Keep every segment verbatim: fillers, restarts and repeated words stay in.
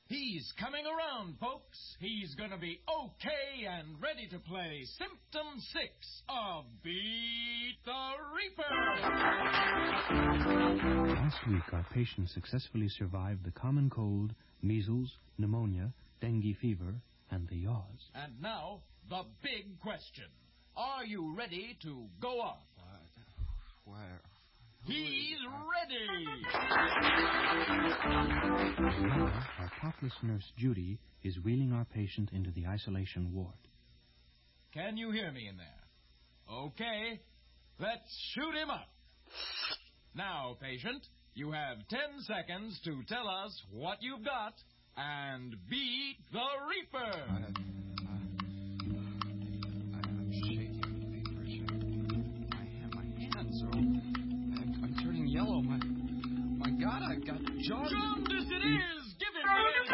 He's coming around, folks. He's going to be okay and ready to play Symptom six of Beat the Reaper. Last week, our patient successfully survived the common cold, measles, pneumonia, dengue fever, and the yaws. And now, the big question. Are you ready to go off? What? Where? He's ready! Now, our topless nurse, Judy, is wheeling our patient into the isolation ward. Can you hear me in there? Okay, let's shoot him up. Now, patient, you have ten seconds to tell us what you've got and beat the Reaper. I, I, I'm shaking. Paper shaking. My, my hands are... I'm, I'm turning yellow. My, my God, I've got jaundice. Jaundice it is! Give him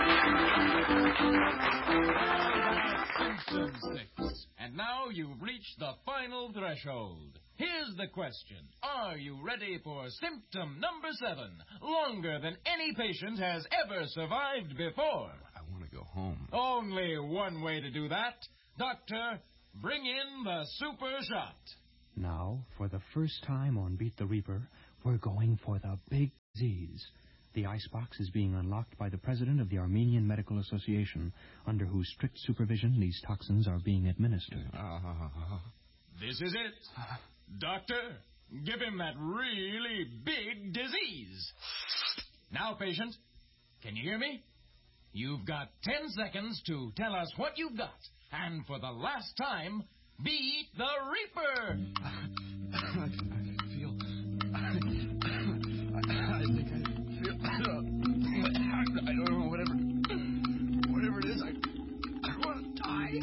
that! Symptom six. And now you've reached the final threshold. Here's the question. Are you ready for symptom number seven? Longer than any patient has ever survived before. I want to go home. Only one way to do that. Doctor, bring in the super shot. Now, for the first time on Beat the Reaper, we're going for the big disease. The icebox is being unlocked by the president of the Armenian Medical Association, under whose strict supervision these toxins are being administered. Uh, This is it. Doctor, give him that really big disease. Now, patient, can you hear me? You've got ten seconds to tell us what you've got. And for the last time, beat the Reaper. I, I feel... I, I think I feel... I don't know, whatever... Whatever it is, I... I want to die.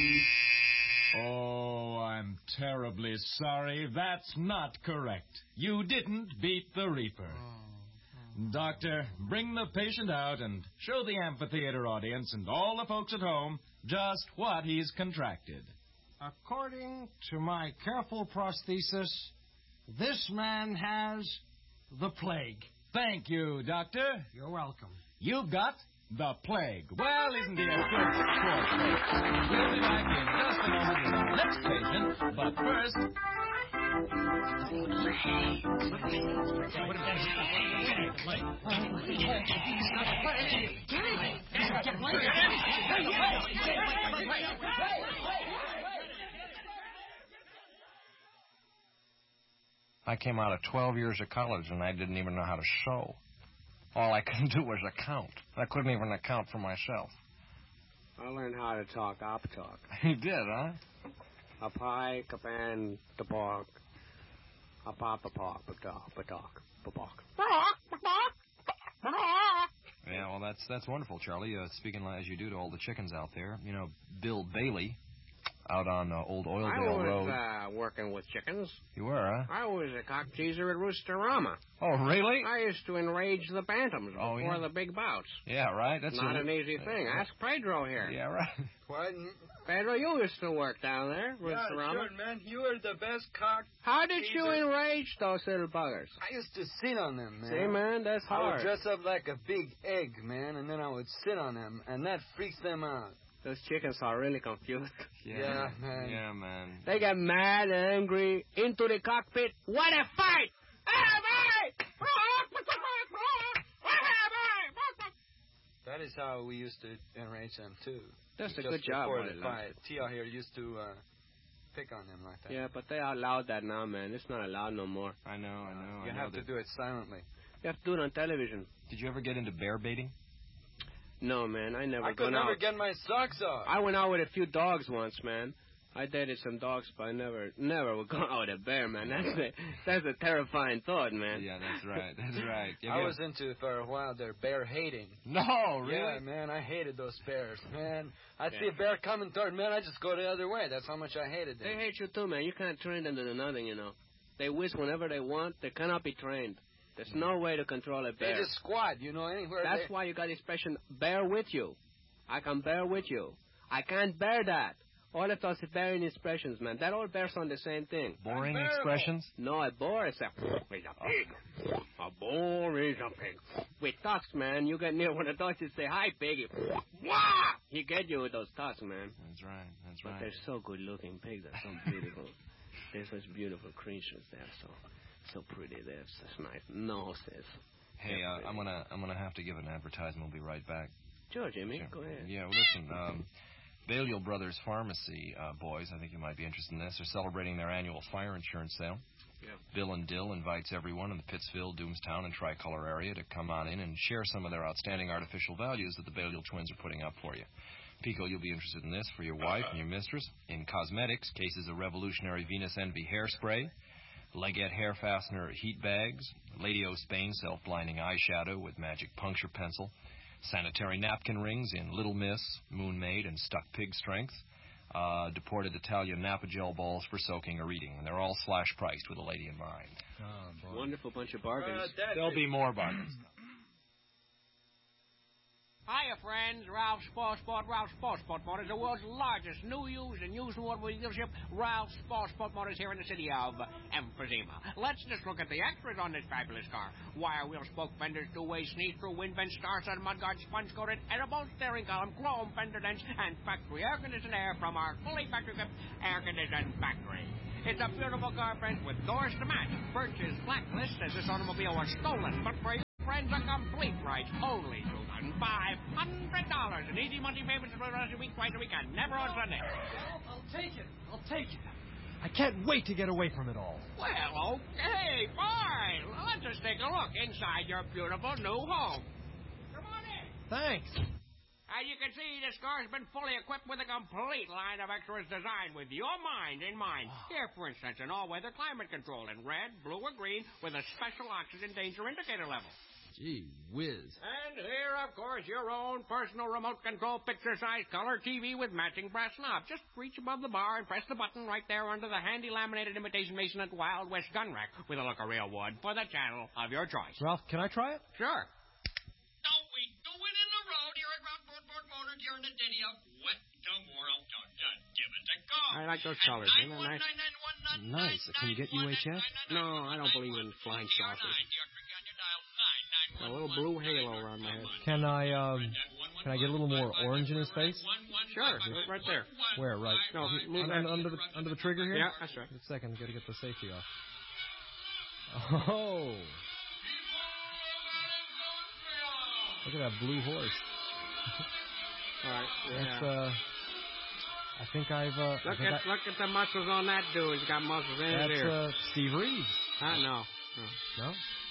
Oh, I'm terribly sorry. That's not correct. You didn't beat the Reaper. Doctor, bring the patient out and show the amphitheater audience and all the folks at home just what he's contracted. According to my careful prosthesis, this man has the plague. Thank you, Doctor. You're welcome. You've got the plague. Well, isn't he a good sport, folks? We'll be back in just a moment with our next patient, but first... I came out of twelve years of college, and I didn't even know how to sew. All I could do was account. I couldn't even account for myself. I learned how to talk op talk. You did, huh? A pie, a pan, the pork. A pop, a pop, a talk, a talk, a talk. Yeah, well, that's that's wonderful, Charlie. Uh, speaking as you do to all the chickens out there. You know, Bill Bailey, out on uh, Old Oildale I was, Road. uh, working with chickens. You were, huh? I was a cock teaser at Roosterama. Oh, really? I used to enrage the bantams Oh, before yeah. the big bouts. Yeah, right. That's Not a, an easy thing. Ask Pedro here. Yeah, right. What? Pedro, you used to work down there, Yeah, Roosterama. sure, man. You were the best cock. How did you teaser. enrage those little buggers? I used to sit on them, man. See, man, that's I would hard. dress up like a big egg, man, and then I would sit on them, and that freaks them out. Those chickens are really confused. Yeah, Yeah, man. Yeah, man. They get mad and angry into the cockpit. What a fight! That is how we used to enrage them, too. That's a Just good job, before buddy. the fight. Tia here used to uh, pick on them like that. Yeah, but they allowed that now, man. It's not allowed no more. I know, I know. You I know have to that. do it silently. You have to do it on television. Did you ever get into bear baiting? No, man, I never I could gone never out. get my socks off. I went out with a few dogs once, man. I dated some dogs, but I never, never would go out with a bear, man. That's a, that's a terrifying thought, man. Yeah, that's right. That's right. I was into, for a while, their bear hating. No, really? Yeah, man, I hated those bears, man. I'd Yeah. see a bear coming toward me, and I'd just go the other way. That's how much I hated them. They hate you too, man. You can't train them to do nothing, you know. They whiz whenever they want. They cannot be trained. There's no way to control a They bear. just squat, you know, anywhere. That's they... why you got this special bear with you. I can bear with you. I can't bear that. All of those boring expressions, man. That all bears on the same thing. Boring expressions? No, a boar is a, is a pig. A boar is a pig. With ducks, man, you get near one of those, you say, hi, piggy. Wah! He get you with those ducks, man. That's right, that's But right. they're so good-looking pigs. They're so beautiful. They're such beautiful creatures. They're so, so pretty. They have such nice noses. Hey, uh, I'm gonna, I'm gonna have to give an advertisement. We'll be right back. Sure, Jimmy. Sure. Go ahead. Yeah, well, listen, um, Balliol Brothers Pharmacy, uh, boys, I think you might be interested in this. They're celebrating their annual fire insurance sale. Yeah. Bill and Dill invites everyone in the Pittsville, Doomstown, and Tricolor area to come on in and share some of their outstanding artificial values that the Balliol twins are putting up for you. Pico, you'll be interested in this for your wife and your mistress. In cosmetics, cases of revolutionary Venus Envy hairspray, Leggett hair fastener heat bags, Lady O Spain self-blinding eyeshadow with magic puncture pencil, sanitary napkin rings in Little Miss, Moon Maid, and Stuck Pig Strength, uh, deported Italian Napa gel balls for soaking or eating, and they're all slash priced with a lady in mind. Oh, wonderful bunch of bargains. Uh, There'll be more bargains. Hiya, friends. Ralph's Sports Sport. Ralph's Sports Sport Motors, the world's largest new, used, and used automobile dealership. Ralph's Sports Sport Motors here in the city of Emphysema. Let's just look at the extras on this fabulous car. Wire wheel spoke fenders, two-way sneak-through, wind vent, star-studded, mudguard, sponge-coated, edible steering column, chrome fender dents, and factory air-conditioned air from our fully factory-equipped air-conditioned factory. It's a beautiful car, friends, with doors to match. Birch's Blacklist says this automobile was stolen, but for you friends, a complete price, only two thousand five hundred dollars. An easy monthly payments for the rest of the week, twice a week, and never on Sunday. I'll, I'll take it. I'll take it. I can't wait to get away from it all. Well, okay, fine. Let's just take a look inside your beautiful new home. Come on in. Thanks. As you can see, this car's been fully equipped with a complete line of extras designed with your mind in mind. Here, for instance, an all-weather climate control in red, blue, or green with a special oxygen danger indicator level. Gee whiz. And here, of course, your own personal remote control picture-size color T V with matching brass knobs. Just reach above the bar and press the button right there under the handy laminated imitation mason at Wild West gun rack with a look of real wood for the channel of your choice. Ralph, can I try it? Sure. Don't we do it in the road here at Rockport Ford Motors here in the city of Wet the World. Don't give it a go. I like those colors. Isn't that nice? Nice. Can you get U H F? No, I don't believe in flying saucers. A little blue halo around my head. Can I, um, can I get a little more orange in his face? Sure, right there. Where, right? No, move under, that. under, the, under the trigger here? Yeah, that's right. Just a second, gotta get the safety off. Oh! Look at that blue horse. All right. That's, Yeah. uh, I think I've, uh... Look I think at I, look at the muscles on that dude. He's got muscles in his that's, ear. uh, Steve Reeves. Huh? No. no. No?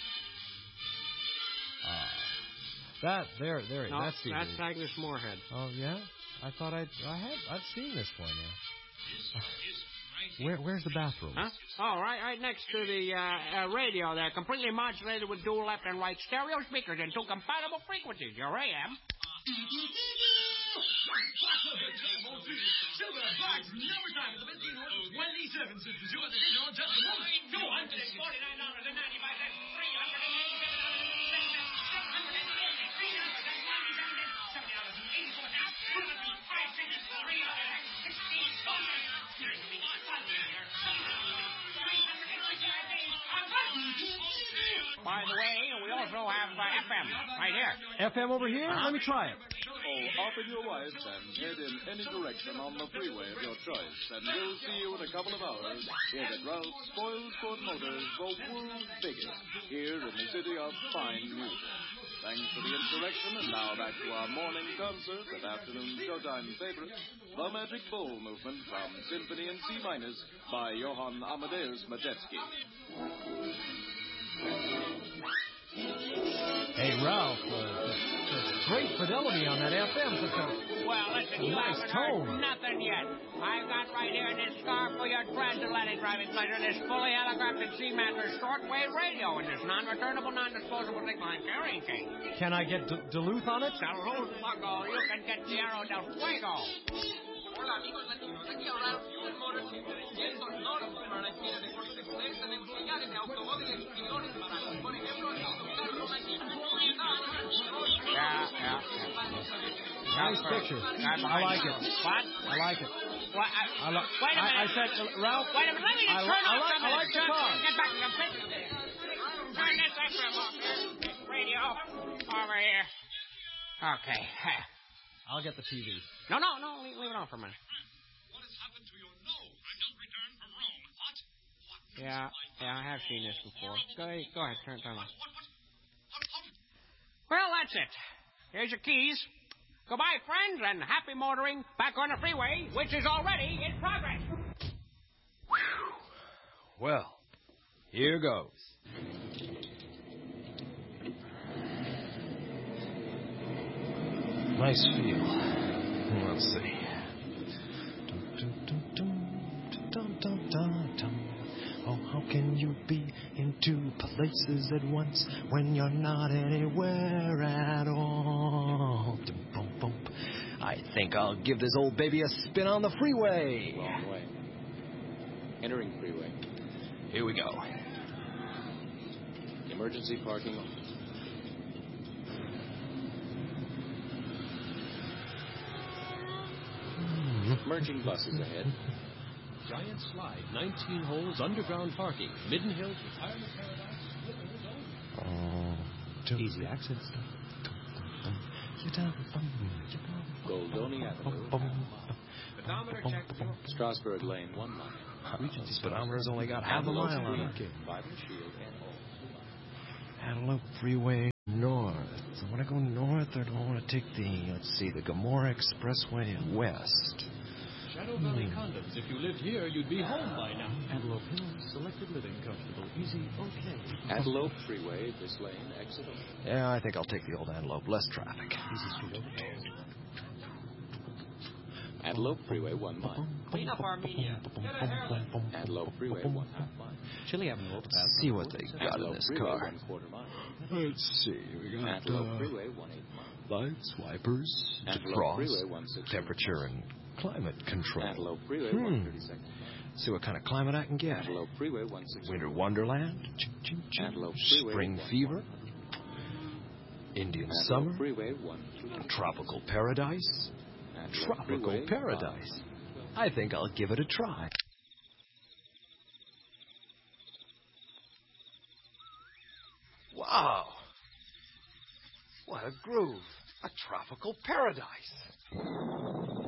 Ah. That, there, there, No, that's Steve that's Reeves. Agnes Moorehead. Oh, yeah? I thought I'd, I had, I've seen this one now. Where, where's the bathroom? Huh? Oh, right, right next to the uh, uh, radio there, completely modulated with dual left and right stereo speakers and two compatible frequencies. Your A M. Silver Fox, number time at the fifteen twenty-seven cents. You are the deal, just two hundred forty-nine dollars and ninety-five cents. Three hundred eighty-seven dollars. Seven hundred eighty-three dollars and ninety-seven cents. Seventy dollars and eighty-four cents. Two hundred five cents. Three hundred and sixty-four cents. By the way, we also have uh, F M right here. F M over here? Let me try it. Oh, open your wife and head in any direction on the freeway of your choice, and we'll see you in a couple of hours here at Ralph's Spoiled Sport Motors, the world's biggest, here in the city of fine music. Thanks for the insurrection, and now back to our morning concert at afternoon showtime favorite, The Magic Bull Movement from Symphony in C minus by Johann Amadeus Majewski. Hey, Ralph, uh, great fidelity on that F M. Such a Well, listen, you nice haven't tone. heard nothing yet. I've got right here in this car for your transatlantic driving pleasure this fully holographic C-Master shortwave radio and this non-returnable, non-disposable line carrying case. Can I get D- Duluth on it? Salud, Paco. You can get Tierra del Fuego. Hola amigos latinos, aquí ahora Ford Motors yendo norte para la esquina de Corte Express en unidades de automóviles exteriores para, por ejemplo, estos carros aquí. Yeah, yeah, yeah. Nice picture. I like it. What? I like it. What? I, I li- wait a I- minute. I said, uh, Ralph. Wait a minute. Let me just I li- turn I off like- some I of like this the junk. car. Get back to the picture. Turn this F M off here. This radio over here. Okay. I'll get the T V. No, no, no. Leave, leave it on for a minute. What has happened to your nose? I've just returned from Rome. What? What? Yeah, yeah, I have seen this before. Go ahead, go ahead. Turn, turn on. What? What? How, how did... Well, that's it. Here's your keys. Goodbye, friends, and happy motoring back on the freeway, which is already in progress. Well, here goes. Nice feel. Let's see. Oh, how can you be in two places at once when you're not anywhere at all? I think I'll give this old baby a spin on the freeway. Wrong way. Entering freeway. Here we go. Emergency parking only. Merging buses ahead. Giant slide, nineteen holes, underground parking, Midden Hills Retirement Paradise. Oh, easy access. Goldoni Avenue. Speedometer check. Strasburg Lane, one mile. The speedometer's only got half a mile on it. Antelope Freeway north. Do I want to go north or do I want to take the, let's see, the Gomorrah Expressway west? Shadow Valley Condoms. If you lived here, you'd be home by now. Antelope Hills, selected living, comfortable, easy, okay. Antelope Freeway, this lane, exit only. Yeah, I think I'll take the old Antelope. Less traffic. Easy Street over. Antelope Freeway, one mile. Clean up Armenia. Get a haircut. Antelope Freeway, one half mile. Chili Avenue. Let's see what they got in this Freeway, car. one quarter mile. Let's see. We got Antelope uh, Freeway, one eighth mile. lights, wipers, Antelope defrost, Freeway, one sixty. temperature, and climate control. Antelope Freeway, Hmm. one thirty-second. See what kind of climate I can get. Antelope Freeway, one sixty. Winter Wonderland, ching, ching, ching. Antelope Freeway, Spring one Fever, Indian Antelope Summer, Freeway, one three. Tropical Paradise, Antelope Tropical Freeway, Paradise. I think I'll give it a try. Wow! What a groove! A tropical paradise!